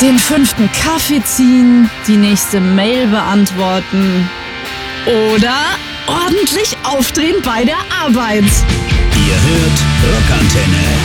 Den 5. Kaffee ziehen, die nächste Mail beantworten oder ordentlich aufdrehen bei der Arbeit. Ihr hört Rockantenne.